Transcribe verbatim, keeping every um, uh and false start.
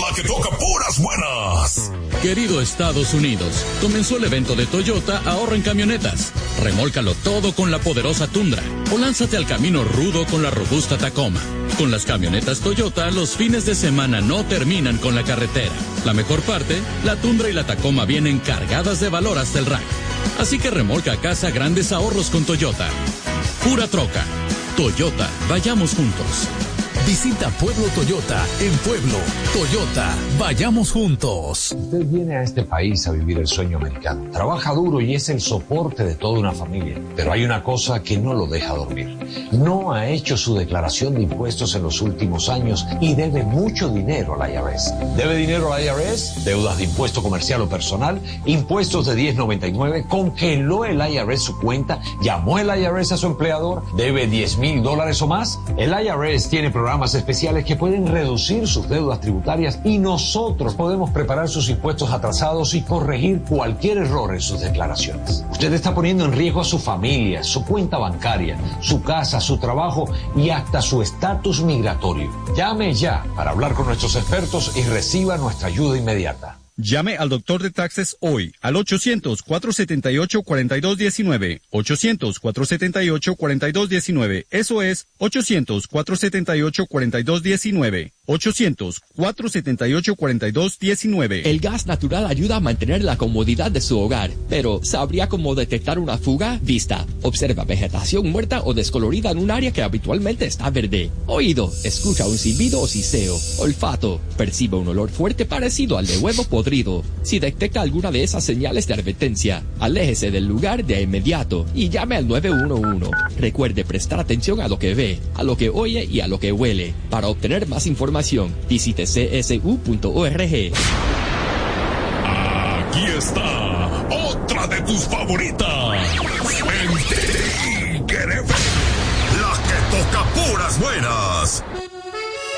la que toca puras buenas. Querido Estados Unidos, comenzó el evento de Toyota Ahorra en Camionetas. Remólcalo todo con la poderosa Tundra o lánzate al camino rudo con la robusta Tacoma. Con las camionetas Toyota, los fines de semana no terminan con la carretera. La mejor parte, la Tundra y la Tacoma vienen cargadas de valor hasta el rack. Así que remolca a casa grandes ahorros con Toyota. Pura troca. Toyota, vayamos juntos. Visita Pueblo Toyota en Pueblo. Toyota, vayamos juntos. Usted viene a este país a vivir el sueño americano. Trabaja duro y es el soporte de toda una familia. Pero hay una cosa que no lo deja dormir. No ha hecho su declaración de impuestos en los últimos años y debe mucho dinero al I R S. ¿Debe dinero al I R S? Deudas de impuesto comercial o personal, impuestos de diez noventa y nueve, congeló el I R S su cuenta, llamó el I R S a su empleador, debe diez mil dólares o más. El I R S tiene programas especiales que pueden reducir sus deudas tributarias y nosotros podemos preparar sus impuestos atrasados y corregir cualquier error en sus declaraciones. Usted está poniendo en riesgo a su familia, su cuenta bancaria, su casa, su trabajo y hasta su estatus migratorio. Llame ya para hablar con nuestros expertos y reciba nuestra ayuda inmediata. Llame al doctor de taxes hoy al ochocientos, cuatro setenta y ocho, cuarenta y dos diecinueve. ochocientos, cuatro setenta y ocho, cuarenta y dos diecinueve. Eso es ochocientos, cuatro setenta y ocho, cuarenta y dos diecinueve. ochocientos, cuatro setenta y ocho, cuarenta y dos diecinueve. El gas natural ayuda a mantener la comodidad de su hogar, pero ¿sabría cómo detectar una fuga? Vista. Observa vegetación muerta o descolorida en un área que habitualmente está verde. Oído. Escucha un silbido o siseo. Olfato. Percibe un olor fuerte parecido al de huevo podrido. Si detecta alguna de esas señales de advertencia, aléjese del lugar de inmediato y llame al nueve uno uno. Recuerde prestar atención a lo que ve, a lo que oye y a lo que huele. Para obtener más información, visite c s u punto org. Aquí está otra de tus favoritas. En Tigre F M, la que toca puras buenas.